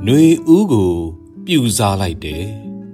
နွေဦးကိုပြူစားလိုက်တယ်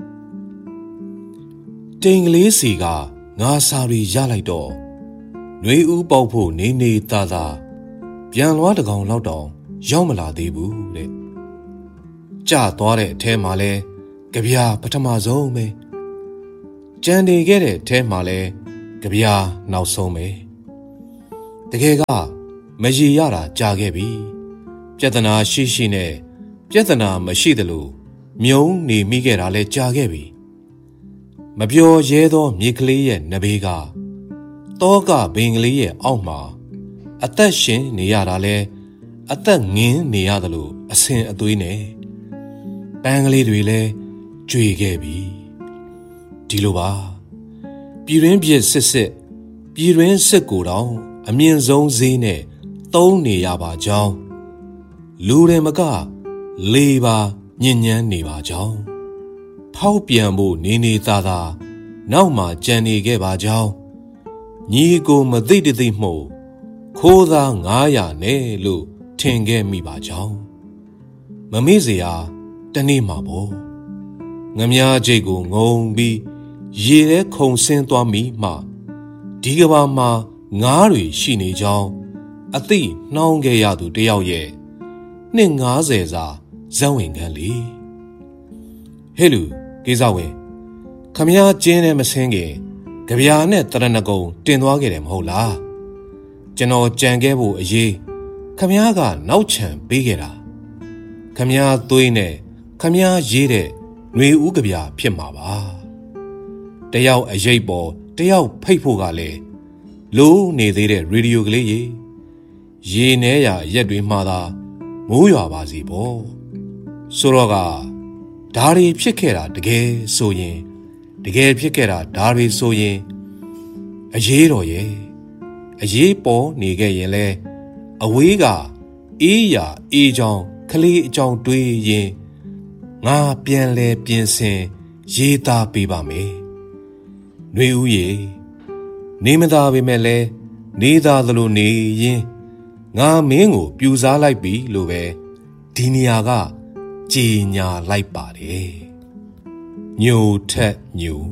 တိမ်ကလေးစီကငါစာရီရလိုက်တော့နွေဦးပေါက်ဖို့နေနေသားသားပြန်လွားတကောင်လောက်တောင်ရောက်မလာသေးဘူးတဲ့ကြသွားတဲ့အထဲမှာလဲကြပြာပထမဆုံးပဲကြံနေခဲ့တဲ့အထဲမှာလဲကြပြာနောက်ဆုံးပဲတကယ်ကမရည်ရတာကြာခဲ့ပြီပြဿနာရှိရှိနဲ့ပြဿနာမရှိသလိုမြုံနေမိခဲ့တာလဲကြာခဲ့ပြီမပျော်ရဲသောမြေကလေးရဲ့နဘေးကတောကဘင်ကလေးရဲ့အောက်မှာအသက်ရှင်နေရတာလဲအသက်ငင်းနေရသလိုအဆင်အသွေးနဲ့ပန်းကလေးတွေလဲကြွေခဲ့ပြီဒီလိုပါပြည်ရင်းပြစ်စစ်ပြည်ရင်းစစ်ကိုတောင်အမြင့်ဆုံးဈေးနဲ့သုံးနေရပါကြောင်းလူတွေမကလေပါညဉ့်ညမ်းနေပါကြောင်းဖောက်ပြန်ဖို့နေနေသားသားနောက်မှကြံနေခဲ့ပါကြောင်းညီကိုမသိတသိမှုခိုးသား900နဲ့လို့ထင်ခဲ့မိပါကြောင်းမမေ့เสียတနေ့မှာပေါ့ငမြားချိတ်ကိုငုံပြီးရေထဲခုန်ဆင်းသွားမိမှဒီကဘာမှာငါးတွေရှိနေကြောင်းအသိနှောင်းခဲ့ရသူတယောက်ရဲ့နှစ်90စာဇက်ဝင်ခန်းလေဟဲ့လူကိစ္စဝင်ခမည်းကျင်းနဲ့မဆင်းခင်ကြပြာနဲ့တရဏဂုံတင်သွားခဲ့တယ်မဟုတ်လားကျွန်တော်ကြံခဲ့ဖို့အရေးခမည်းကနောက်ချန်ပေးခဲ့တာခမည်းသွေးနဲ့ခမည်းရေးတဲ့ຫນွေဦးကြပြာဖြစ်မှာပါတယောက်အရိပ်ပေါ်တယောက်ဖိတ်ဖို့ကလည်းလိုးနေသေးတဲ့ရေဒီယိုကလေးရေနဲရာရက်တွေမှာသာမိုးရွာပါစီပေါ့ဆိုတော့ကဓာရီဖြစ်ခဲ့တာတကယ်ဆိုရင်တကယ်ဖြစ်ခဲ့တာဓာရီဆိုရင်အရေးတော်ရဲ့အရေးပေါ်နေခဲ့ရင်လဲအဝေးကအေးရာအေးချောင်းကလေးအကြောင်းတွေးရင်ငါပြန်လဲပြင်ဆင်ရေးသားပေးပါမယ်ຫນွေဦးရေနေမသာပေမဲ့လဲနေသာသလိုနေရင်ငါမင်းကိုပြူစားလိုက်ပြီလို့ပဲဒီနေရာကကြေညာလိုက်ပါတယ်ညိုထက်ညို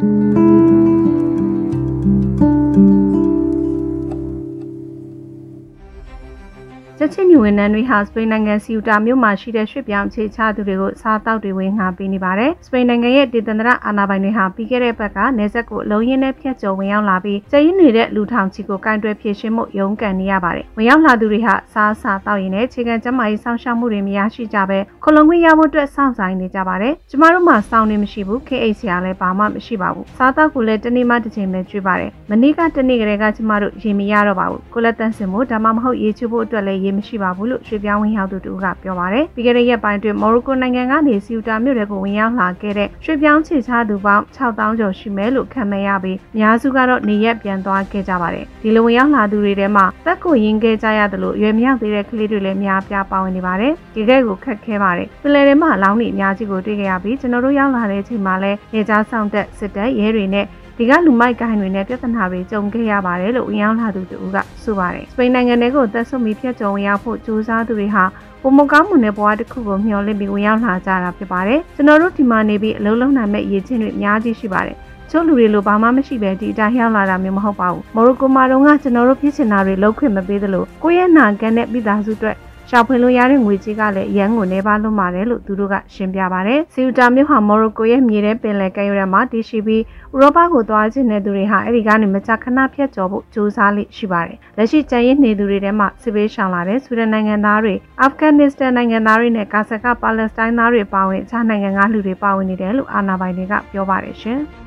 ချက်ချင်းညဝင်နန်းတွေဟာစပိန်နိုင်ငံစီယူတာမြို့မှာရှိတဲ့ရွှေ့ပြောင်းအခြေချသူတွေကိုစားတောက်တွေဝင်ငှားပေးနေပါတယ်။စပိန်နိုင်ငံရဲ့ဒေသန္တရအာဏာပိုင်တွေဟာပြီးခဲ့တဲ့ဘက်ကနေဆက်ကိုအလုံးရင်းနဲ့ဖျက်ကျော်ဝင်ရောက်လာပြီးကျင်းနေတဲ့လူထောင်ချီကိုကင်တွယ်ဖြည့်ရှင်းမှုရုန်းကန်နေရပါတယ်။ဝင်ရောက်လာသူတွေဟာစားတောက်ရင်းနဲ့ခြေခံကျန်းမာရေးစောင့်ရှောက်မှုတွေမရရှိကြဘဲခလုံးခွင့်ရဖို့အတွက်စောင့်ဆိုင်နေကြပါတယ်။ကျမတို့မှာစောင့်နေမရှိဘူး KH ရာလည်းဘာမှမရှိပါဘူး။စားတောက်ကိုလည်းတနေ့မှတစ်ချိန်ပဲကျွေးပါတယ်။မနေ့ကတနေ့ကလေးကကျမတို့ရေမရတော့ပါဘူး။ကိုလက်တန်းစင်မို့ဒါမှမဟုတ်ရေချိုးဖို့အတွက်လည်းရေမရှိပါဘူးလို့ရွှေပြောင်းဝင်ရောက်သူတို့ကပြောပါတယ်။ပြီးခဲ့တဲ့ရက်ပိုင်းတွင်မော်ရိုကိုနိုင်ငံကနေစီယူတာမြို့တွေကိုဝင်ရောက်လာခဲ့တဲ့ရွှေပြောင်းခြေချသူပေါင်း6000ကျော်ရှိမယ်လို့ခန့်မှန်းရပြီးအများစုကတော့နေရက်ပြန်သွားခဲ့ကြပါတယ်။ဒီလိုဝင်ရောက်လာသူတွေထဲမှာသက်ကိုရင်းခဲ့ကြရတယ်လို့ရွယ်မြောက်သေးတဲ့ကလေးတွေလည်းများပြားပါဝင်နေပါတယ်။ဒီကဲကိုခက်ခဲပါတယ်။ပင်လယ်ထဲမှာလောင်းနေအများကြီးကိုတွေ့ခဲ့ရပြီးကျွန်တော်တို့ရောက်လာတဲ့အချိန်မှာလည်းနေကြားဆောင်တက်စစ်တပ်ရဲတွေနဲ့ဒီကလူမိုက်ကိုင်းတွေနဲ့ပြဿနာတွေကြုံခဲ့ရပါတယ်လို့ဝင်ရောက်လာသူတို့ကဆိုပါတယ်။စပိန်နိုင်ငံထဲကိုသက်ဆုပ်ပြီးဖျက်ကျော်ဝင်ရောက်ဖို့ကြိုးစားသူတွေဟာပုံမကောင်းမှုနဲ့ဘဝတစ်ခုကိုမျှော်လင့်ပြီးဝင်ရောက်လာကြတာဖြစ်ပါတယ်။ကျွန်တော်တို့ဒီမှာနေပြီးအလုံးလုံးနိုင်မဲ့ရည်ချင်းတွေအများကြီးရှိပါတယ်။ချို့လူတွေလိုဘာမှမရှိပဲဒီအတိုင်းရောက်လာတာမျိုးမဟုတ်ပါဘူး။မော်ရိုကိုမှာတော့ကျွန်တော်တို့ဖြစ်ချင်တာတွေလုပ်ခွင့်မပေးသလိုကိုယ့်ရဲ့နာကန်တဲ့မိသားစုအတွက်ရှာဖွေလို့ရတဲ့ငွေကြေးကလည်းရန်ကိုနေပါလွတ်ပါတယ်လို့သူတို့ကရှင်းပြပါတယ်။စီယူတာမြို့ဟာမော်ရိုကိုရဲ့မြေထဲပင်လယ်ကမ်းရိုးတန်းမှာတည်ရှိပြီးဥရောပကိုသွားခြင်းတဲ့သူတွေဟာအဲဒီကနေမကြာခဏဖြတ်ကျော်ဖို့ကြိုးစားလိရှိပါတယ်။လက်ရှိကျန်ရစ်နေသူတွေထဲမှာစစ်ဘေးရှောင်လာတဲ့ဆွီဒင်နိုင်ငံသားတွေအာဖဂန်နစ္စတန်နိုင်ငံသားတွေနဲ့ကာဇက်ကပါလက်စတိုင်းသားတွေပါဝင်အခြားနိုင်ငံကလူတွေပါဝင်နေတယ်လို့အာဏာပိုင်တွေကပြောပါတယ်ရှင်။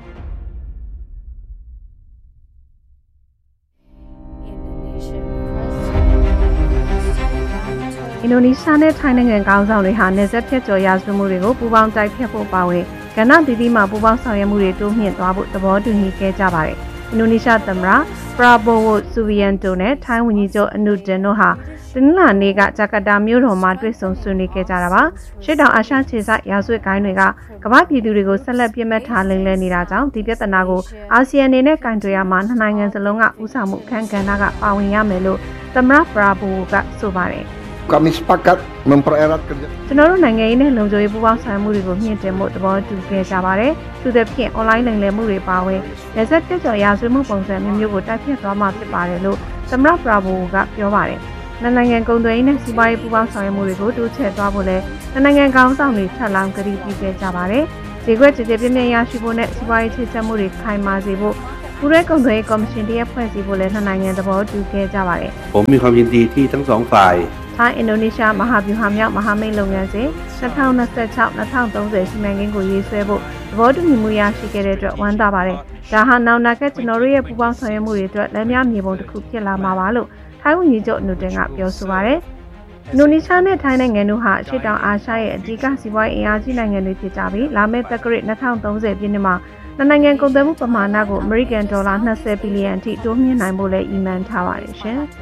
အင်ဒိုနီးရှားနဲ့ထိုင်းနိုင်ငံကောင်းဆောင်တွေဟာနယ်စပ်ဖြတ်ကျော်ရာဇဝတ်မှုတွေကိုပူးပေါင်းတိုက်ဖျက်ဖို့ပါဝင်ကဏ္ဍသီးသီးမှာပူးပေါင်းဆောင်ရွက်မှုတွေတိုးမြှင့်သွားဖို့သဘောတူညီခဲ့ကြပါတယ်။အင်ဒိုနီးရှားသမ္မတပရာဘိုဝိုဆူဗီယန်တိုနဲ့ထိုင်းဝန်ကြီးချုပ်အနုဒန်တို့ဟာတနင်္လာနေ့ကဂျကာတာမြို့တော်မှာတွေ့ဆုံဆွေးနွေးခဲ့ကြတာပါ။ရှေ့တောင်အာရှခြေစိုက်ရာဇဝတ်ကိုင်းတွေကကမ္ဘာပြည်သူတွေကိုဆက်လက်ပြစ်မှတ်ထားလိမ့်လည်နေတာကြောင့်ဒီပြဿနာကိုအာဆီယံအနေနဲ့ကင်တွယ်ရမှာနှစ်နိုင်ငံစလုံးကဥဆောင်မှုအခမ်းကဏ္ဍကပါဝင်ရမယ်လို့သမ္မတပရာဘိုဝိုကဆိုပါတယ်။ Kami sepakat mempererat kerja. ကျွန်တော်တို့နိုင်ငံရေးနဲ့လုံခြုံရေးပူးပေါင်းဆောင်ရွက်မှုတွေကိုမြင့်တင်ဖို့သဘောတူခဲ့ကြပါတယ်။သူတို့ဖြင့် online လိမ်လည်မှုတွေပါဝင်လက်ဆက်တက်ကြော်ရာဇဝတ်မှုပုံစံမျိုးကိုတိုက်ဖျက်သွားမှာဖြစ်ပါတယ်လို့သမ္မတပရာဘိုကပြောပါတယ်။နိုင်ငံကုန်သွယ်ရေးနဲ့စီးပွားရေးပူးပေါင်းဆောင်ရွက်မှုတွေကိုတိုးချဲ့သွားဖို့လည်းနိုင်ငံကောင်းဆောင်တွေထပ်လောင်းကတိပြုခဲ့ကြပါတယ်။ဒီကွက်ကြည်ကြည်ပြည့်ပြည့်ရရှိဖို့နဲ့စီးပွားရေးချိတ်ဆက်မှုတွေခိုင်မာစေဖို့ပူးရဲကုန်သွယ်ရေးကော်မရှင်တရက်ဖွဲ့စည်းဖို့လည်းနိုင်ငံသဘောတူခဲ့ကြပါတယ်။ผมมีความยินดีที่ทั้งสองฝ่ายထိုင်းအင်ဒိုနီးရှားမဟာဗျူဟာမြောက်မဟာမိတ်လုပ်ငန်းစဉ်2026-2030စီမံကိန်းကိုရေးဆွဲဖို့သဘောတူညီမှုရရှိခဲ့တဲ့အတွက်ဝမ်းသာပါတယ်။ဒါဟာနောက်နာကကျွန်တော်တို့ရဲ့ပူးပေါင်းဆောင်ရွက်မှုတွေအတွက်လက်များမြေပုံတစ်ခုဖြစ်လာမှာပါလို့ထိုင်းဝန်ကြီးချုပ်အနုတင်ကပြောဆိုပါတယ်။အင်ဒိုနီးရှားနဲ့ထိုင်းနိုင်ငံတို့ဟာအရှေ့တောင်အာရှရဲ့အဓိကစီးပွားရေးအင်အားကြီးနိုင်ငံတွေဖြစ်ကြပြီးလာမယ့်သက္ကရာ2030ပြည့်နှစ်မှာနိုင်ငံကုန်သွယ်မှုပမာဏကိုအမေရိကန်ဒေါ်လာ20ဘီလီယံအထိတိုးမြင့်နိုင်ဖို့လည်းအီမန်ထားပါတယ်ရှင်။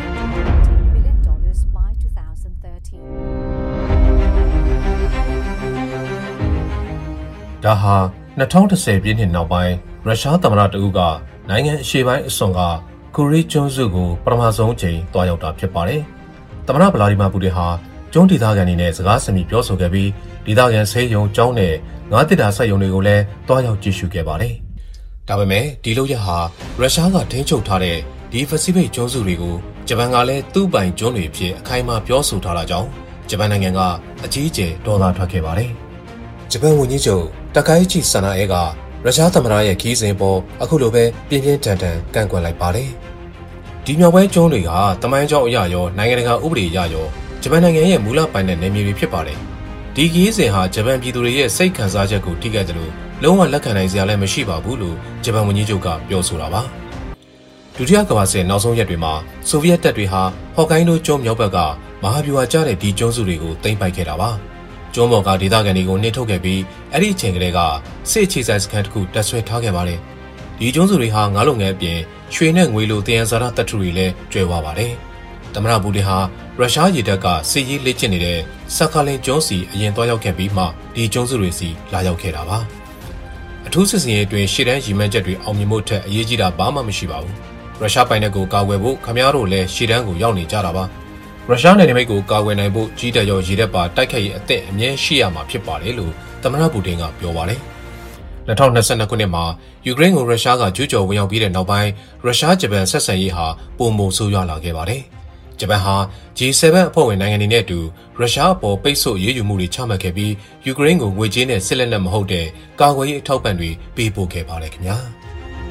ဒါဟာ2010ပြည့်နှစ်နောက်ပိုင်းရုရှားသမ္မတတဦးကနိုင်ငံအရှေ့ပိုင်းအစွန်ကကိုရီးကျွန်းစုကိုပထမဆုံးအကြိမ်တွားရောက်တာဖြစ်ပါတယ်။သမ္မတဗလာဒီမာပူတင်ဟာကျွန်းဒေသခံတွေနဲ့စကားဆမိပြောဆိုခဲ့ပြီးဒေသခံဆေးရုံကျောင်းနဲ့ငါးတစ်တာစက်ရုံတွေကိုလည်းတွားရောက်ကြည့်ရှုခဲ့ပါတယ်။ဒါပေမဲ့ဒီလုပ်ရက်ဟာရုရှားကထိန်းချုပ်ထားတဲ့ဒီပစိဖိတ်ကျွန်းစုတွေကိုဂျပန်ကလည်းသူ့ပိုင်ကျွန်းတွေဖြစ်အခိုင်အမာပြောဆိုထားတာကြောင့်ဂျပန်နိုင်ငံကအကြီးအကျယ်ဒေါသထွက်ခဲ့ပါတယ်။ဂျပန်ဝန်ကြီးချုပ်တကိုင်းချီဆန္ဒအဲကရုရှားသမ္မတရဲ့ခီးစဉ်ပေါ်အခုလိုပဲပြင်းပြင်းထန်ထန်ကန့်ကွက်လိုက်ပါတယ်။ဒီမြောက်ပိုင်းကျွန်းတွေကတမိုင်းကြောင်းအရာရောနိုင်ငံတကာဥပဒေအရရောဂျပန်နိုင်ငံရဲ့မူလပိုင်တဲ့နယ်မြေတွေဖြစ်ပါတယ်။ဒီခီးစဉ်ဟာဂျပန်ပြည်သူတွေရဲ့စိတ်ခံစားချက်ကိုထိခိုက်တယ်လို့လုံးဝလက်ခံနိုင်စရာလည်းမရှိပါဘူးလို့ဂျပန်ဝန်ကြီးချုပ်ကပြောဆိုတာပါ။ဒုတိယကမ္ဘာစစ်နောက်ဆုံးရက်တွေမှာဆိုဗီယက်တပ်တွေဟာဟော့ကိုင်းဒိုကျွန်းမြောက်ဘက်ကမဟာဗျူဟာကျတဲ့ဒီကျွန်းစုတွေကိုသိမ်းပိုက်ခဲ့တာပါ။ကျွန်းပေါ်ကဒေသခံတွေကိုနှိပ်ထုတ်ခဲ့ပြီးအဲ့ဒီအချိန်ကလေးကစစ်အခြေစိုက်စခန်းတစ်ခုတပ်ဆွဲထားခဲ့ပါတယ်။ဒီကျွန်းစုတွေဟာငါးလုံငယ်အပြင်ရွှေနဲ့ငွေလိုတယံဇာတတပ်ထုတွေလည်းကျွဲဝပါတယ်။သမ္မတပူတင်ဟာရုရှားရေတပ်ကစစ်ရေးလေ့ကျင့်နေတဲ့ဆာကာလင်ကျွန်းစီအရင်တွားရောက်ခဲ့ပြီးမှဒီကျွန်းစုတွေစီလာရောက်ခဲ့တာပါ။အထူးစစ်စင်ရေးအတွင်းရှေ့တန်းရည်မှန်းချက်တွေအောင်မြင်ဖို့ထက်အရေးကြီးတာဘာမှမရှိပါဘူး။ရုရှားပိုင်နက်ကိုကာကွယ်ဖို့ခမည်းတော်လည်းရှေ့တန်းကိုရောက်နေကြတာပါ။ရုရှားနယ်နိမိတ်ကိုကာကွယ်နိုင်ဖို့ကြီးတပ်ရောရေတပ်ပါတိုက်ခိုက်ရေးအသင့်အမြဲရှိရမှာဖြစ်ပါတယ်လို့သမ္မတပူတင်ကပြောပါတယ်။2022ခုနှစ်မှာယူကရိန်းကိုရုရှားကကျူးကျော်ဝင်ရောက်ပြီးတဲ့နောက်ပိုင်းရုရှားဂျပန်ဆက်ဆံရေးဟာပုံမဆိုးရွားလာခဲ့ပါတယ်။ဂျပန်ဟာ G7 အဖွဲ့ဝင်နိုင်ငံတွေနဲ့အတူရုရှားအပေါ်ပိတ်ဆို့ရေးယူမှုတွေချမှတ်ခဲ့ပြီးယူကရိန်းကိုငွေကြေးနဲ့စစ်လက်နက်မဟုတ်တဲ့ကာကွယ်ရေးအထောက်ပံ့တွေပေးပို့ခဲ့ပါတယ်ခင်ဗျာ။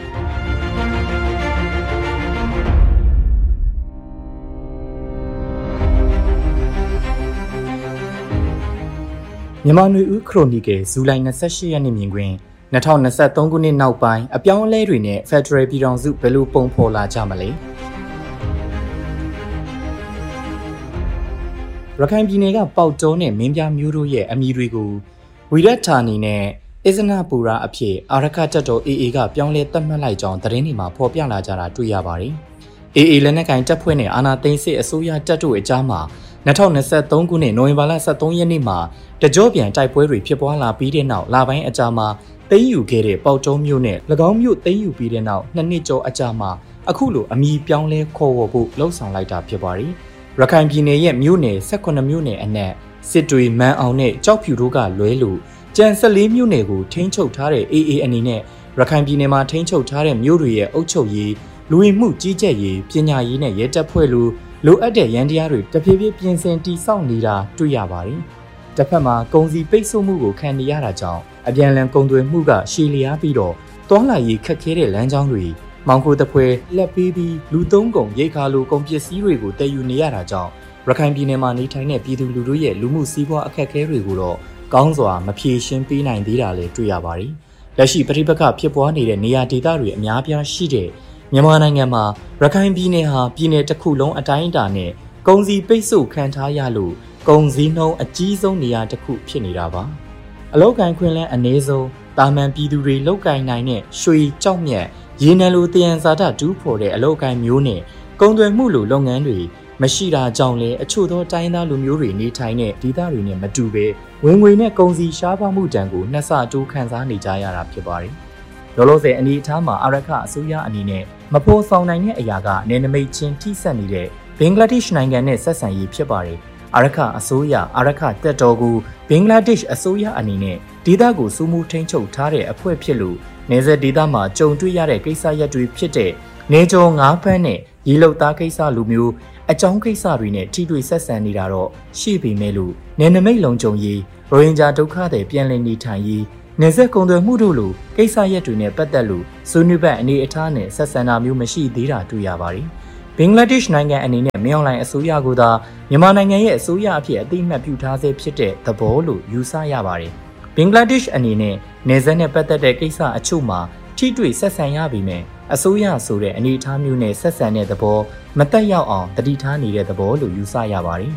မြန်မာနွေဦးခရိုနီကယ်ဇူလိုင်28ရက်နေ့မြင်ကွင်း2023ခုနှစ်နောက်ပိုင်းအပြောင်းအလဲတွေနဲ့ဖက်ဒရယ်ပြည်ထောင်စုဘယ်လိုပုံဖော်လာကြမလဲရခိုင်ပြည်နယ်ကပေါတောနဲ့မင်းပြမျိုးတို့ရဲ့အမည်တွေကိုဝီရတ်ဌာနီနဲ့အစ္စနာပူရာအဖြစ်အာရခတပ်တော် AA ကပြောင်းလဲသတ်မှတ်လိုက်ကြောင်းသတင်းတွေမှာဖော်ပြလာကြတာတွေ့ရပါတယ်။ AA လက်နက်ကင်တပ်ဖွဲ့နဲ့အာဏာသိမ်းစစ်အစိုးရတပ်တို့အကြားမှာ2023ခုနှစ်နိုဝင်ဘာလ23ရက်နေ့မှာတကြောပြန်တိုက်ပွဲတွေဖြစ်ပွားလာပြီးတဲ့နောက်လပိုင်းအကြာမှာသိမ်းယူခဲ့တဲ့ပေါတောမြို့နဲ့၎င်းမြို့သိမ်းယူပြီးတဲ့နောက်2နှစ်ကျော်အကြာမှာအခုလိုအမည်ပြောင်းလဲခေါ်ဝေါ်ဖို့လှုံ့ဆော်လိုက်တာဖြစ်ပါတယ်။ရခိုင်ပြည်နယ်ရဲ့မြို့နယ်18မြို့နယ်အနက်စစ်တွေမန်းအောင်နဲ့ကြောက်ဖြူတို့ကလွဲလို့ကျန်14မြို့နယ်ကိုထိန်းချုပ်ထားတဲ့ AA အနေနဲ့ရခိုင်ပြည်နယ်မှာထိန်းချုပ်ထားတဲ့မြို့တွေရဲ့အုပ်ချုပ်ရေးလူဝင်မှုကြီးကြပ်ရေးပညာရေးနဲ့ရဲတပ်ဖွဲ့လိုအပ်တဲ့ရန်တရားတွေတဖြည်းဖြည်းပြင်ဆင်တည်ဆောက်နေတာတွေ့ရပါတယ်။တစ်ဖက်မှာကုန်စည်ပိတ်ဆို့မှုကိုခံနေရတာကြောင့်အပြန်လည်ကုန်သွယ်မှုကရှည်လျားပြီးတော့တွန်းလှန်ရေးခက်ခဲတဲ့လမ်းကြောင်းတွေမောင်ခိုတပွဲလက်ပေးပြီးလူသုံးကုန်ရိတ်ခါလိုကုန်ပစ္စည်းတွေကိုတည်ယူနေရတာကြောင့်ရခိုင်ပြည်နယ်မှာနေထိုင်တဲ့ပြည်သူလူထုရဲ့လူမှုစီးပွားအခက်အခဲတွေကိုတော့ကောင်းစွာမဖြေရှင်းပေးနိုင်သေးတာလည်းတွေ့ရပါတယ်။လက်ရှိပဋိပက္ခဖြစ်ပွားနေတဲ့နေရာဒေသတွေအများပြားရှိတဲ့မြန်မာနိုင်ငံမှာရခိုင်ပြည်နယ်ဟာပြည်နယ်တစ်ခုလုံးအတိုင်းအတာနဲ့ကုန်စည်ပိတ်ဆို့ခံထားရလို့ကုန်စည်နှုန်းအကြီးဆုံးနေရာတစ်ခုဖြစ်နေတာပါအလောက်ကိုင်းခွင်လန်းအနည်းဆုံးတာမန်ပြည်သူတွေလောက်ကိုင်းနိုင်တဲ့ရွှေကြောက်မြတ်ရေနံလိုတယံဇာတတူးဖော်တဲ့အလောက်ကိုင်းမျိုးနဲ့ကုန်သွယ်မှုလိုလုပ်ငန်းတွေမရှိတာကြောင့်လည်းအချို့သောတိုင်းသားလူမျိုးတွေနေထိုင်တဲ့ဒေသတွေနဲ့မတူဘဲဝင်ငွေနဲ့ကုန်စည်ရှားပါမှုတန်ကိုနှစ်ဆတိုးခံစားနေကြရတာဖြစ်ပါတယ်လောလောဆယ်အနေအထားမှာအာရခအစိုးရအနေနဲ့မဖော်ဆောင်နိုင်တဲ့အရာကနယ်နိမိတ်ချင်းထိစပ်နေတဲ့ဘင်္ဂလားဒေ့ရှ်နိုင်ငံနဲ့ဆက်ဆံရေးဖြစ်ပါတယ်အာရခအစိုးရအာရခတပ်တော်ကိုဘင်္ဂလားဒေ့ရှ်အစိုးရအနေနဲ့ဒေသကိုစုမှုထိန်းချုပ်ထားတဲ့အဖွဲ့ဖြစ်လို့နယ်စပ်ဒေသမှာကြုံတွေ့ရတဲ့ကိစ္စရပ်တွေဖြစ်တဲ့နေကြောငါးဖမ်းနဲ့ရေလုံသားကိစ္စလိုမျိုးအကြောင်းကိစ္စတွေနဲ့ထိတွေ့ဆက်ဆံနေတာတော့ရှိပေမဲ့လို့နယ်နိမိတ်လုံခြုံရေးရိုဟင်ဂျာဒုက္ခတွေပြန်လည်နေထိုင်ရေးနယ်စပ်ကုန်သွယ်မှုတို့လိုကိစ္စရပ်တွေနဲ့ပတ်သက်လို့ဆွေးနွေးပတ်အနေအထားနဲ့ဆက်ဆံတာမျိုးမရှိသေးတာတွေ့ရပါတယ်ဘင်္ဂလားဒေ့ရှ်နိုင်ငံအနေနဲ့မြောင်းလိုင်းအစိုးရကသာမြန်မာနိုင်ငံရဲ့အစိုးရအဖြစ်အသိအမှတ်ပြုထားဆဲဖြစ်တဲ့သဘောလို့ယူဆရပါတယ်ဘင်္ဂလားဒေ့ရှ်အနေနဲ့နယ်စပ်နဲ့ပတ်သက်တဲ့ကိစ္စအချို့မှာထိတွေ့ဆက်ဆံရပြီမဲ့အစိုးရဆိုတဲ့အနေအထားမျိုးနဲ့ဆက်ဆံတဲ့သဘောမတက်ရောက်အောင်တတိထားနေတဲ့သဘောလို့ယူဆရပါတယ်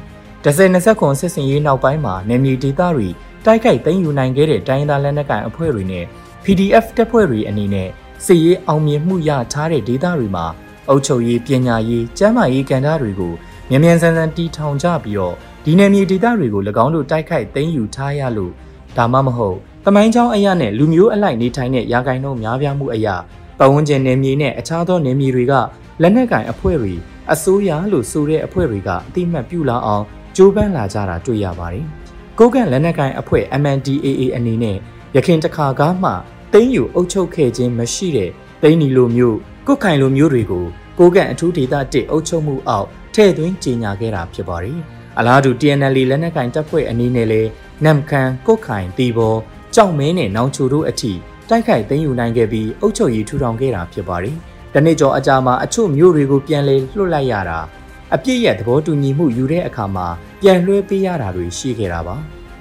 1029စစ်စင်ရေးနောက်ပိုင်းမှာနယ်မြေဒေသတွေတိုက်ခိုက်သိမ်းယူနိုင်ခဲ့တဲ့တိုင်းသားလက်နက်ကိုင်အဖွဲ့တွေနဲ့ PDF တပ်ဖွဲ့တွေအနေနဲ့စစ်ရေးအောင်မြင်မှုရထားတဲ့ဒေသတွေမှာအုပ်ချုပ်ရေးပညာရေးကျန်းမာရေးကဏ္ဍတွေကိုမြန်မြန်ဆန်ဆန်တီထောင်ကြပြီးတော့ဒီနယ်မြေဒေသတွေကို၎င်းတို့တိုက်ခိုက်သိမ်းယူထားရလို့ဒါမှမဟုတ်သမိုင်းကြောင်းအရာနဲ့လူမျိုးအလိုက်နေထိုင်တဲ့ရာဂိုင်နှုန်းများပြားမှုအရာပတ်ဝန်းကျင်နယ်မြေနဲ့အခြားသောနယ်မြေတွေကလက်နက်ကိုင်အဖွဲ့တွေအစိုးရလို့ဆိုတဲ့အဖွဲ့တွေကအတိမတ်ပြုလာအောင်ကြိုးပမ်းလာကြတာတွေ့ရပါတယ်။ကိုကန့်လက်နက်ကိုင်အဖွဲ့ MNDAA အနေနဲ့ရခိုင်တခါကားမှသိမ်းယူအုပ်ချုပ်ခဲ့ခြင်းမရှိတဲ့သိန်းနီလိုမျိုးကုတ်ခိုင်လိုမျိုးတွေကိုကိုကန့်အထူးဒေသ1အုပ်ချုပ်မှုအောက်ထည့်သွင်းကြေညာခဲ့တာဖြစ်ပါတယ်။အလားတူ TNL လက်နက်ကိုင်တပ်ဖွဲ့အနေနဲ့လည်းနမ်ခမ်းကုတ်ခိုင်တီဘောကြောက်မဲနဲ့နောင်ချိုတို့အထိတိုက်ခိုက်သိမ်းယူနိုင်ခဲ့ပြီးအုပ်ချုပ်ရေးထူထောင်ခဲ့တာဖြစ်ပါတယ်။တနေ့ကျော်အကြာမှာအချို့မျိုးတွေကိုပြန်လည်လွှတ်လိုက်ရတာအပြည့်ရဲ့သဘောတူညီမှုယူတဲ့အခါမှာပြန်လွှဲပေးရတာတွေရှိခဲ့တာပါ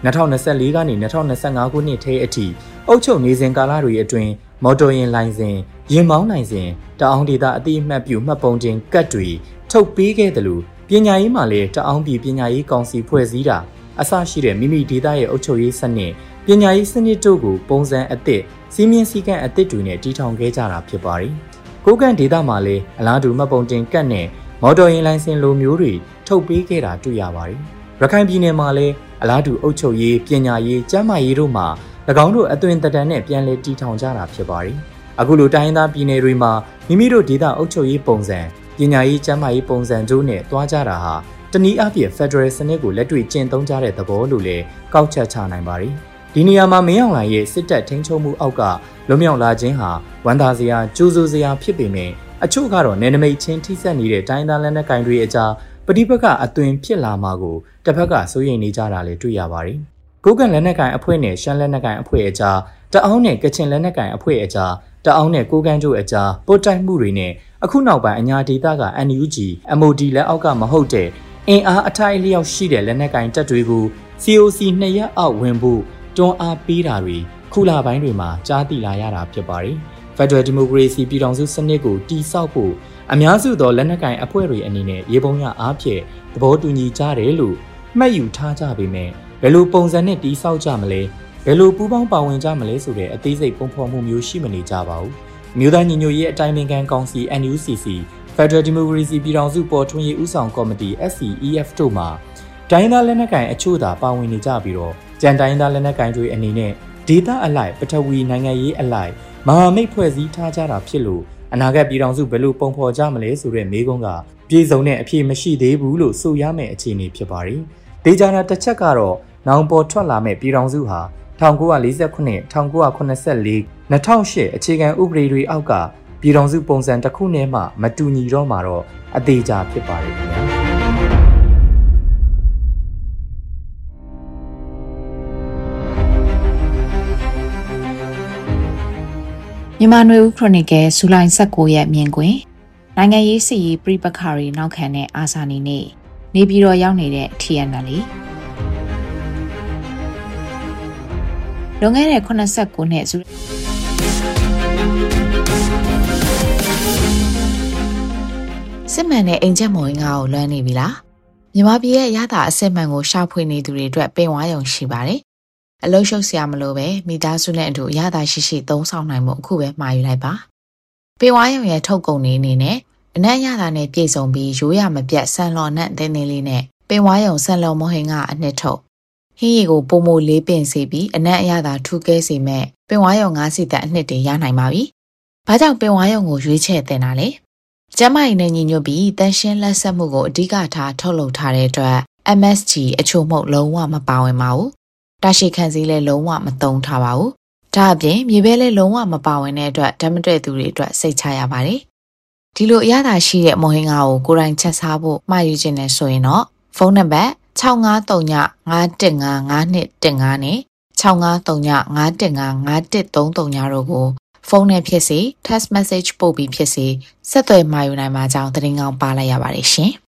2024ကနေ2025ခုနှစ်ထဲအထိအုပ်ချုပ်နေစဉ်ကာလတွေအတွင်းမော်တော်ယာဉ်လိုင်းစဉ်ရင်မောင်းနိုင်စဉ်တအောင်းဒေသအတိအမှတ်ပြုမှတ်ပုံတင်ကတ်တွေထုတ်ပေးခဲ့တယ်လို့ပညာရေးမှာလည်းတအောင်းပြည်ပညာရေးကောင်စီဖွဲ့စည်းတာအစရှိတဲ့မိမိဒေသရဲ့အုပ်ချုပ်ရေးစနစ်ပညာရေးစနစ်တို့ကိုပုံစံအသစ်စီးမြင့်စည်းကမ်းအသစ်တွေနဲ့တည်ထောင်ခဲ့ကြတာဖြစ်ပါတယ်ကိုကန့်ဒေသမှာလည်းအလားတူမှတ်ပုံတင်ကတ်နဲ့မော်တော်ယာဉ်လိုင်းစဉ်လိုမျိုးတွေထုတ်ပေးခဲ့တာတွေ့ရပါတယ်ရခိုင်ပြည်နယ်မှာလည်းအလားတူအုပ်ချုပ်ရေးပညာရေးကျန်းမာရေးတို့မှာ၎င်းတို့အသွင်တန်နဲ့ပြန်လည်တည်ထောင်ကြတာဖြစ်ပါတယ်အခုလိုတိုင်းသားပြည်နယ်တွေမှာမိမိတို့ဒေသအုပ်ချုပ်ရေးပုံစံပညာရေးကျန်းမာရေးပုံစံတို့နဲ့တွားကြတာဟာတနည်းအားဖြင့် Federal စနစ်ကိုလက်တွေ့ကျင့်သုံးကြတဲ့သဘောလို့လည်းကောက်ချက်ချနိုင်ပါတယ်ဒီနေရာမှာမင်းအောင်လှိုင်ရဲ့စစ်တပ်ထိန်းချုပ်မှုအောက်ကလွတ်မြောက်လာခြင်းဟာဝန်သာစရာကြိုးစိုးစရာဖြစ်ပေမဲ့အချို့ကတော့နယ်နိမိတ်ချင်းထိစပ်နေတဲ့တိုင်းသားလက်နက်ကိုင်တွေအကြားပဋိပက္ခအသွင်ဖြစ်လာမှာကိုတစ်ဖက်ကစိုးရိမ်နေကြတာလည်းတွေ့ရပါတယ်။ကိုကန့်လက်နက်ကိုင်အဖွဲ့နဲ့ရှမ်းလက်နက်ကိုင်အဖွဲ့အကြားတအောင်းနဲ့ကချင်လက်နက်ကိုင်အဖွဲ့အကြားတအောင်းနဲ့ကိုကန့်တို့အကြားပို့တိုက်မှုတွေနဲ့အခုနောက်ပိုင်းအညာဒေသက NUG MOD လက်အောက်ကမဟုတ်တဲ့အင်အားအထိုက်အလျောက်ရှိတဲ့လက်နက်ကိုင်တပ်တွေကို COC 2ရက်အောက်ဝင်ဖို့တွန်းအားပေးတာတွေခုလပိုင်းတွေမှာကြားသိလာရတာဖြစ်ပါတယ်။ Federal Democracy ပြည်ထောင်စုစနစ်ကိုတည်ဆောက်ဖို့အများစုသောလက်နက်ကိုင်အဖွဲ့တွေအနေနဲ့ရေပုံရအားဖြင့်သဘောတူညီကြတယ်လို့မှတ်ယူထားကြပေမဲ့ဘယ်လိုပုံစံနဲ့တည်ဆောက်ကြမလဲဘယ်လိုပူးပေါင်းပါဝင်ကြမလဲဆိုတဲ့အသေးစိတ်ပုံဖော်မှုမျိုးရှိမနေကြပါဘူး။မြို့သားညီညွတ်ရေးအတိုင်းအမြံကောင်စီ NUCC Federal Democracy ပြည်ထောင်စုပေါ်ထွန်းရေးဦးဆောင်ကော်မတီ SCEF တို့မှာတိုင်းသားလက်နက်ကိုင်အချို့သာပါဝင်နေကြပြီးတော့ကြံတိုင်းသားလက်နက်ကိုင်တွေအနေနဲ့ဒေသအလိုက်ပထဝီနိုင်ငံရေးအလိုက်မဟာမိတ်ဖွဲ့စည်းထားကြတာဖြစ်လို့အနာဂတ်ပြည်ထောင်စုဘယ်လိုပုံဖော်ကြမလဲဆိုတဲ့မေးခွန်းကပြည်စုံတဲ့အဖြေမရှိသေးဘူးလို့ဆိုရမယ့်အခြေအနေဖြစ်ပါတယ်။ဒေဂျာနာတစ်ချက်ကတော့နောင်ပေါ်ထွက်လာမဲ့ပြည်ထောင်စုဟာ1948 1984 2008အခြေခံဥပဒေတွေအောက်ကပြည်ထောင်စုပုံစံတစ်ခုနဲ့မှမတူညီတော့မှာတော့အသေးချာဖြစ်ပါတယ်ခင်ဗျာ။မြန်မာနွေဦးခရိုနီကယ်ဇူလိုင်19ရက်မြင်ကွင်းနိုင်ငံရေးစစ်ရေးပြပခါရီနောက်ခံတဲ့အာဇာနည်နေ့နေပြည်တော်ရောက်နေတဲ့ TNL လွန်ခဲ့တဲ့89နှစ်စစ်မှန်တဲ့အိမ်ချက်မော်ငါ့ကိုလွှမ်းနေပြီလားမြန်မာပြည်ရဲ့ရတာအစစ်မှန်ကိုရှာဖွေနေသူတွေအတွက်ပင်ဝါရုံရှိပါတယ်အလုံးရှုပ်စရာမလိုပဲမိသားစုနဲ့အတူရတာရှိရှိသုံးဆောင်နိုင်မှုအခုပဲမှာယူလိုက်ပါပင်ဝါရုံရဲ့ထုတ်ကုန်နေအနေနဲ့အနက်ရတာနဲ့ပြည့်စုံပြီးရိုးရမပြတ်ဆန်လော်နဲ့တင်းနေလေးနဲ့ပင်ဝါရုံဆန်လော်မဟင်ကအနှစ်ထုတ်ဟင်းရီကိုပုံမိုလေးပင်စီပြီးအနက်အရသာထူကဲစီမဲ့ပင်ဝါရုံ9စီတက်အနှစ်တွေရနိုင်ပါပြီ။ဘာကြောင့်ပင်ဝါရုံကိုရွေးချယ်တင်တာလဲကျမကြီးနဲ့ညီညွတ်ပြီးတန်ရှင်းလက်ဆက်မှုကိုအဓိကထားထုတ်လုပ်ထားတဲ့အတွက် MSG အချို့မှုလုံးဝမပါဝင်ပါဘူး။တာရှိခံစည်းလည်းလုံးဝမသုံးထားပါဘူး။ဒါအပြင်မြေပဲလည်းလုံးဝမပါဝင်တဲ့အတွက်ဓာတ်မတည့်သူတွေအတွက်စိတ်ချရပါတယ်။ဒီလိုအရသာရှိတဲ့မော်ဟင်းကားကိုကိုယ်တိုင်ချက်စားဖို့မှာယူခြင်းနဲ့ဆိုရင်တော့ဖုန်းနံပါတ်6539515512နဲ့6539515533တို့ကိုဖုန်းနဲ့ဖြစ်စေ text message ပို့ပြီးဖြစ်စေဆက်သွယ်မှာယူနိုင်မှာကြောင်းသတင်းကောင်းပါလိုက်ရပါတယ်ရှင်။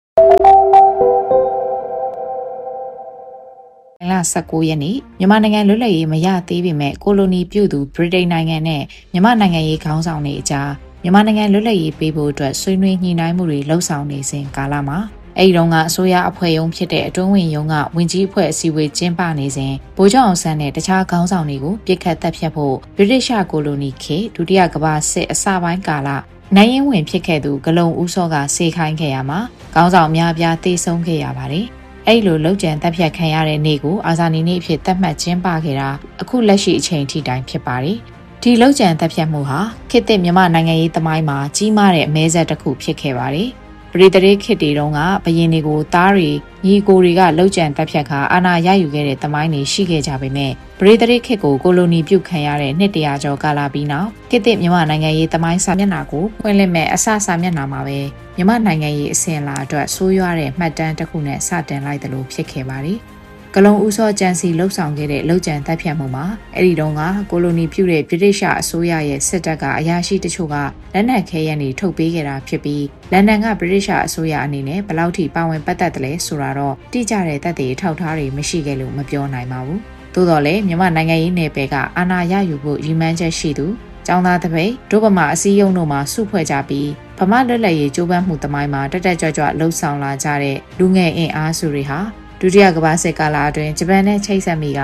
လ19ရက်နေ့မြန်မာနိုင်ငံလွတ်လပ်ရေးမရသေးပေမဲ့ကိုလိုနီပြုတ်သူဗြိတိန်နိုင်ငံနဲ့မြန်မာနိုင်ငံရေးခေါင်းဆောင်တွေအကြားမြန်မာနိုင်ငံလွတ်လပ်ရေးပေးဖို့အတွက်ဆွေးနွေးညှိနှိုင်းမှုတွေလှုပ်ဆောင်နေစဉ်ကာလမှာအဲဒီတုန်းကအစိုးရအဖွဲ့ရုံးဖြစ်တဲ့အတွင်းဝင်ရုံးကဝင်ကြီးအဖွဲ့အစည်းအဝေးကျင်းပနေစဉ်ဗိုလ်ချုပ်အောင်ဆန်းနဲ့တခြားခေါင်းဆောင်တွေကိုပြစ်ခတ်တပ်ဖြတ်ဖို့ဗြိတိရှကိုလိုနီခေတ်ဒုတိယကမ္ဘာစစ်အစပိုင်းကာလနိုင်ရင်ဝင်ဖြစ်ခဲ့သူဂလုံဦးစောကစေခိုင်းခဲ့ရမှာခေါင်းဆောင်များပြားတေဆုံးခဲ့ရပါတယ်။အဲဒီလိုလောက်ကျန်တပ်ဖြတ်ခံရတဲ့နေ့ကိုအာဇာနည်နေ့အဖြစ်သတ်မှတ်ကျင်းပခဲ့တာအခုလက်ရှိအချိန်ထိတိုင်ဖြစ်ပါတယ်။ဒီလောက်ကျန်တပ်ဖြတ်မှုဟာခေတ်သစ်မြန်မာနိုင်ငံရေးသမိုင်းမှာကြီးမားတဲ့အမဲဆက်တစ်ခုဖြစ်ခဲ့ပါတယ်။ပရိသတ်ခေတ်တွေတုန်းကဘရင်တွေကိုသားတွေညီကိုတွေကလှုပ်ကြံတပ်ဖြတ်ခါအာဏာရယူခဲ့တဲ့သမိုင်းတွေရှိခဲ့ကြပေမဲ့ပရိသတ်ခေတ်ကိုကိုလိုနီပြုတ်ခံရတဲ့နှစ်တရာကျော်ကာလပြီးနောက်ခေတ်သစ်မြန်မာနိုင်ငံရေးသမိုင်းစာမျက်နှာကိုဖွင့်လှစ်မဲ့အစစာမျက်နှာမှာပဲမြန်မာနိုင်ငံရေးအစဉ်အလာအတွက်ဆိုးရွားတဲ့မှတ်တမ်းတစ်ခုနဲ့စတင်လိုက်တယ်လို့ဖြစ်ခဲ့ပါတယ်။ကလုံဦးစောကျန်စီလှုပ်ဆောင်ခဲ့တဲ့လှုပ်ကြံတပ်ဖြတ်မှုမှာအဲ့ဒီတုန်းကကိုလိုနီပြုတဲ့ဗြိတိရှအစိုးရရဲ့စစ်တပ်ကအရာရှိတချို့ကလက်နက်ခဲယမ်းတွေထုတ်ပေးခဲ့တာဖြစ်ပြီးလန်ဒန်ကဗြိတိရှအစိုးရအနေနဲ့ဘယ်လောက်ထိပါဝင်ပတ်သက်တယ်လဲဆိုတာတော့တိကျတဲ့သက်သေထောက်ထားတွေမရှိခဲ့လို့မပြောနိုင်ပါဘူး။သို့တော်လည်းမြန်မာနိုင်ငံရေးနယ်ပယ်ကအာဏာရယူဖို့ရည်မှန်းချက်ရှိသူကျောင်းသားတပိတ်ဒုဗမာအစည်းအရုံးတို့မှစုဖွဲ့ကြပြီးဗမာလွတ်လပ်ရေးကြိုးပမ်းမှုသမိုင်းမှာတက်တက်ကြွကြွလှုပ်ဆောင်လာကြတဲ့လူငယ်အင်အားစုတွေဟာဒုတိယကမ္ဘာစစ်ကာလအတွင်းဂျပန်နဲ့ချိတ်ဆက်မိက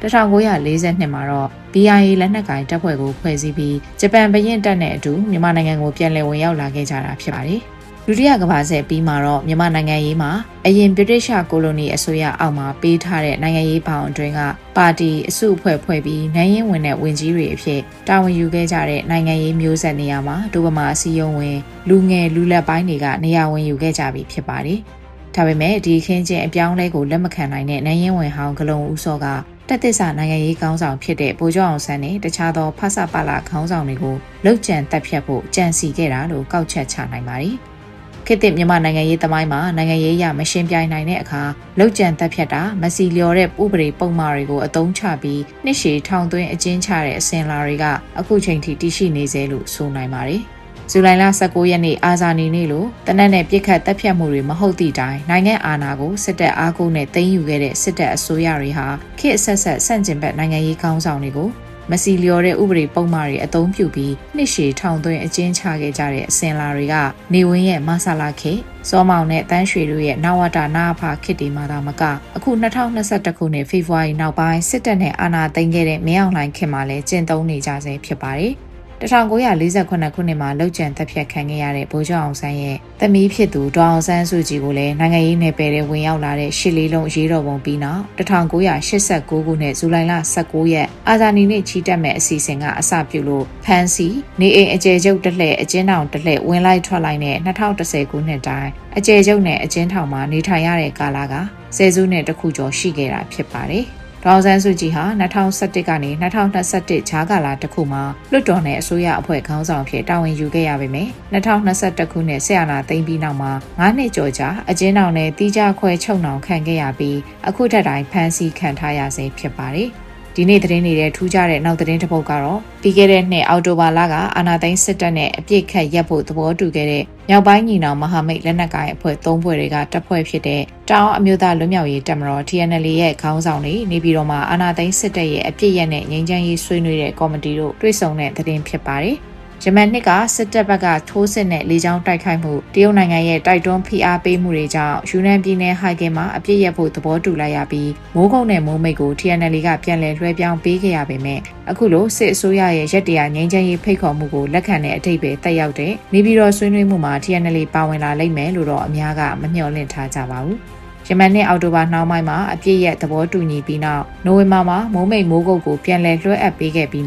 1942မှာတော့ BIA လက်နက်ကိုင်တပ်ဖွဲ့ကိုဖွဲ့စည်းပြီးဂျပန်ဘရင်တပ်နဲ့အတူမြန်မာနိုင်ငံကိုပြန်လည်ဝင်ရောက်လာခဲ့ကြတာဖြစ်ပါတယ်။ဒုတိယကမ္ဘာစစ်ပြီးမှာတော့မြန်မာနိုင်ငံရေးမှာအရင်ဗြိတိရှကိုလိုနီအစိုးရအောက်မှာပေးထားတဲ့နိုင်ငံရေးဘောင်အတွင်းကပါတီအစုအဖွဲ့ဖွဲ့ပြီးနိုင်ရင်ဝင်တဲ့ဝင်ကြီးတွေအဖြစ်တာဝန်ယူခဲ့ကြတဲ့နိုင်ငံရေးမျိုးဆက်နေရာမှာဒုဗမာအစည်းအရုံးဝင်လူငယ်လူလက်ပိုင်းတွေကနေရာဝင်ယူခဲ့ကြပြီဖြစ်ပါတယ်။ဒါပေမဲ့ဒီခင်းချင်းအပြောင်းလဲကိုလက်မခံနိုင်တဲ့နိုင်ရင်ဝင်ဟောင်းဂလုံဦးစောကတက်သစ္စာနိုင်ငံရေးခေါင်းဆောင်ဖြစ်တဲ့ဗိုလ်ချုပ်အောင်ဆန်းနဲ့တခြားသောဖဆပလခေါင်းဆောင်တွေကိုလှုပ်ကြံတက်ဖြတ်ဖို့ကြံစီခဲ့တာလို့ကောက်ချက်ချနိုင်ပါတယ်။ခေတ်သစ်မြန်မာနိုင်ငံရေးသမိုင်းမှာနိုင်ငံရေးရမရှင်းပြိုင်နိုင်တဲ့အခါလှုပ်ကြံတက်ဖြတ်တာမစီလျော်တဲ့ဥပဒေပုံမှားတွေကိုအသုံးချပြီးနှစ်ရှည်ထောင်သွင်းအကျဉ်းချတဲ့အစဉ်လာတွေကအခုချိန်ထိတည်ရှိနေသေးလို့ဆိုနိုင်ပါတယ်။ဇူလိုင်လ19ရက်နေ့အာဇာနည်နေ့လို့တနက်နဲ့ပြစ်ခတ်တပ်ဖြတ်မှုတွေမဟုတ်သည့်တိုင်နိုင်ငံအာဏာကိုစစ်တပ်အားကိုးနဲ့သိမ်းယူခဲ့တဲ့စစ်တပ်အစိုးရတွေဟာခေတ်အဆက်ဆက်ဆန့်ကျင်ဘက်နိုင်ငံရေးခေါင်းဆောင်တွေကိုမစီလျော်တဲ့ဥပဒေပုံမှားတွေအသုံးပြုပြီးနှစ်ရှည်ထောင်သွင်းအကျဉ်းချခဲ့ကြတဲ့အစဉ်လာတွေကနေဝင်းရဲ့မဆလာခေတ်စောမောင်နဲ့တန်းရွှေတို့ရဲ့နဝတနာဖခေတ်ဒီမှာသာမကအခု2021ခုနှစ်ဖေဖော်ဝါရီနောက်ပိုင်းစစ်တပ်နဲ့အာဏာသိမ်းခဲ့တဲ့မင်းအောင်လှိုင်ခေတ်မှာလည်းကျင့်သုံးနေကြဆဲဖြစ်ပါတယ်1948ခုနှစ်မှာလှုပ်ကြံတပ်ဖြတ်ခံခဲ့ရတဲ့ဗိုလ်ချုပ်အောင်ဆန်းရဲ့သမီးဖြစ်သူဒေါအောင်ဆန်းစုကြည်ကိုလည်းနိုင်ငံရေးနယ်ပယ်ထဲဝင်ရောက်လာတဲ့ရှစ်လေးလုံးရေးတော်ပုံပြီးနောက်1989ခုနှစ်ဇူလိုင်လ19ရက်အာဇာနည်နေ့ချီတက်မဲ့အစီအစဉ်ကအစပြုလို့ဖန်စီနေအိမ်အကျယ်ချုပ်တစ်လှည့်အကျဉ်းထောင်တစ်လှည့်ဝင်လိုက်ထွက်လိုက်နဲ့2010ခုနှစ်တိုင်းအကျယ်ချုပ်နဲ့အကျဉ်းထောင်မှာနေထိုင်ရတဲ့ကာလကဆယ်စုနှစ်တစ်ခုကျော်ရှိခဲ့တာဖြစ်ပါတယ်ဒေါအောင်ဆန်းစုကြည်ဟာ2011ကနေ2021ဂျားကာလတစ်ခုမှာလွှတ်တော်နဲ့အစိုးရအဖွဲ့ခေါင်းဆောင်ဖြစ်တာဝန်ယူခဲ့ရပေမယ့်2021ခုနှစ်ဆက်အာဏာသိမ်းပြီးနောက်မှာ9နှစ်ကျော်ကြာအကျဉ်းထောင်နဲ့တီးခြားခွဲချုပ်နှောင်ခံခဲ့ရပြီးအခုထက်တိုင်ဖမ်းဆီးခံထားရဆဲဖြစ်ပါတယ်။ဒီနေ့သတင်းတွေထူးခြားတဲ့နောက်သတင်းတစ်ပုဒ်ကတော့ပြီးခဲ့တဲ့နှစ်အောက်တိုဘာလကအာဏာသိမ်းစစ်တပ်နဲ့အပြစ်ခတ်ရပ်ဖို့သဘောတူခဲ့တဲ့မြောက်ပိုင်းညီနောင်မဟာမိတ်လက်နက်ကိုင်အဖွဲ့3ဖွဲ့တွေကတပ်ဖွဲ့ဖြစ်တဲ့တောင်အမျိုးသားလွတ်မြောက်ရေးတပ်မတော် TNL ရဲ့ခေါင်းဆောင်တွေနေပြည်တော်မှာအာဏာသိမ်းစစ်တပ်ရဲ့အပြစ်ရက်နဲ့ငြိမ်းချမ်းရေးဆွေးနွေးတဲ့ကော်မတီတို့တွေ့ဆုံတဲ့သတင်းဖြစ်ပါတယ်။ဂျမန်နှစ်ကစစ်တပ်ဘက်ကထိုးစစ်နဲ့လေကြောင်းတိုက်ခိုက်မှုတရုတ်နိုင်ငံရဲ့တိုက်တွန်းဖိအားပေးမှုတွေကြောင့်ယူနန်ပြည်နယ်ဟိုင်ဂင်မှာအပြစ်ရက်ဖို့သဘောတူလိုက်ရပြီးမိုးကုတ်နဲ့မိုးမိတ်ကို TNL ကပြန်လည်လွှဲပြောင်းပေးခဲ့ရပေမဲ့အခုလိုစစ်အစိုးရရဲ့ရက်တရားငြိမ်းချမ်းရေးဖိတ်ခေါ်မှုကိုလက်ခံတဲ့အထိပ္ပယ်တက်ရောက်တဲ့နေပြည်တော်ဆွေးနွေးမှုမှာ TNL ပါဝင်လာလိမ့်မယ်လို့တော့အများကမမျှော်လင့်ထားကြပါဘူး။ယမန်နှစ်အောက်တိုဘာနှောင်းပိုင်းမှာအပြည့်ရဲ့သဘောတူညီပြီးနောက်နိုဝင်ဘာမှာမိုးမိတ်မိုးကုတ်ကိုပြန်လည်လွှဲအပ်ပေးခဲ့ပြီးနောက်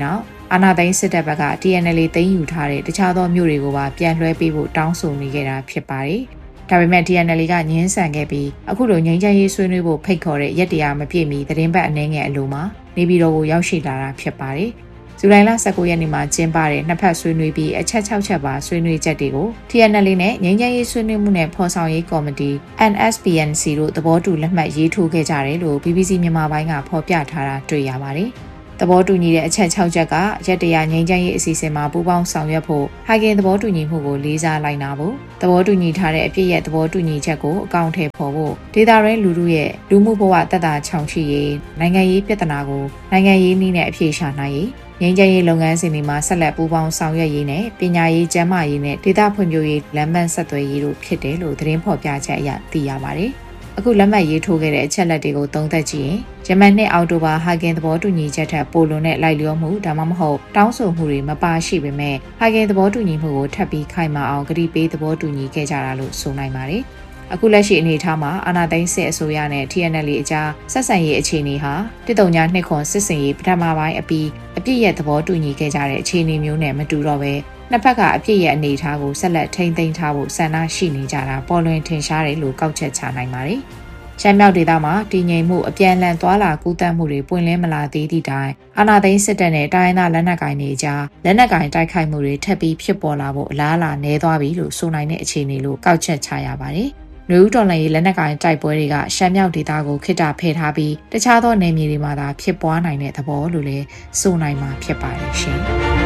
အာဏာသိမ်းစစ်တပ်ဘက်က TNLA သိမ်းယူထားတဲ့တခြားသောမြို့တွေကိုပါပြန်လွှဲပေးဖို့တောင်းဆိုနေခဲ့တာဖြစ်ပါတယ်။ဒါပေမဲ့ TNLA ကငြင်းဆန်ခဲ့ပြီးအခုလိုငြိမ်းချမ်းရေးဆွေးနွေးဖို့ဖိတ်ခေါ်တဲ့ရက်တရားမပြည့်မီသတင်းပတ်အနည်းငယ်အလိုမှာနေပြည်တော်ကိုရောက်ရှိလာတာဖြစ်ပါတယ်။ဇူလိုင်လ19ရက်နေ့မှာကျင်းပတဲ့နှစ်ဖက်ဆွေးနွေးပြီးအချက်6ချက်ပါဆွေးနွေးချက်တွေကို TNLA နဲ့ငြိမ်းချမ်းရေးဆွေးနွေးမှုနဲ့ဖော်ဆောင်ရေးကော်မတီ NSPNC တို့သဘောတူလက်မှတ်ရေးထိုးခဲ့ကြတယ်လို့ BBC မြန်မာပိုင်းကဖော်ပြထားတာတွေ့ရပါတယ်။သဘောတူညီတဲ့အချက်6ချက်ကရက်တရားငြိမ်းချမ်းရေးအစီအစဉ်မှာပူးပေါင်းဆောင်ရွက်ဖို့ဟိုင်ဂင်သဘောတူညီမှုကိုလေးစားလိုက်နာဖို့သဘောတူညီထားတဲ့အပြည့်ရဲ့သဘောတူညီချက်ကိုအကောင့်ထဲပေါ်ဖို့ဒေသရင်းလူထုရဲ့လူမှုဘဝတက်တာချောင်ရှိရေးနိုင်ငံရေးပြဿနာကိုနိုင်ငံရေးနည်းနဲ့အဖြေရှာနိုင်ရေးငြိမ်းချမ်းရေးလုပ်ငန်းစဉ်တွေမှာဆက်လက်ပူးပေါင်းဆောင်ရွက်ရေးနဲ့ပညာရေးကျန်းမာရေးနဲ့ဒေသဖွံ့ဖြိုးရေးလမ်းမဆက်သွယ်ရေးတို့ဖြစ်တယ်လို့သတင်းဖော်ပြချက်အရသိရပါတယ်။အခုလက်မှတ်ရေးထိုးခဲ့တဲ့အချက်လက်တွေကိုသုံးသပ်ကြည့်ရင်ဂျမန်နှစ်အောက်တိုဘာဟိုင်ဂင်သဘောတူညီချက်ထက်ပိုလွန်တဲ့လိုက်လျောမှုဒါမှမဟုတ်တောင်းဆိုမှုတွေမပါရှိပေမဲ့ဟိုင်ဂင်သဘောတူညီမှုကိုထပ်ပြီးခိုင်မာအောင်ကတိပေးသဘောတူညီခဲ့ကြတာလို့ဆိုနိုင်ပါတယ်။အခုလက်ရှိအနေအထားမှာအာဏာသိမ်းစစ်အစိုးရနဲ့ TNLA အကြားဆက်ဆံရေးအခြေအနေဟာ139ခွန်စစ်စင်ရေးပထမပိုင်းအပြီးအပြည့်ရဲ့သဘောတူညီခဲ့ကြတဲ့အခြေအနေမျိုးနဲ့မတူတော့ပဲနှစ်ဖက်ကအပြည့်ရဲ့အနေအထားကိုဆက်လက်ထိန်းသိမ်းထားဖို့ဆန္ဒရှိနေကြတာပေါ်လွင်ထင်ရှားတယ်လို့ကောက်ချက်ချနိုင်ပါတယ်။ရှမ်းမြောက်ဒေသမှာတည်ငြိမ်မှုအပြန်အလှန်သွာလာကူးသန်းမှုတွေပွင့်လင်းမလာသေးသည့်တိုင်အာဏာသိမ်းစစ်တပ်နဲ့တိုင်းရင်းသားလက်နက်ကိုင်တွေကြားလက်နက်ကိုင်တိုက်ခိုက်မှုတွေထပ်ပြီးဖြစ်ပေါ်လာဖို့အလားအလာနည်းသွားပြီလို့ဆိုနိုင်တဲ့အခြေအနေလို့ကောက်ချက်ချရပါတယ်။နယူးတော်လှန်ရေးလက်နက်ကိုင်တိုက်ပွဲတွေကရှမ်းမြောက်ဒေသကိုခေတ္တဖယ်ထားပြီးတခြားသောနယ်မြေတွေမှာသာဖြစ်ပွားနိုင်တဲ့သဘောလို့လည်းဆိုနိုင်မှာဖြစ်ပါတယ်ရှင်။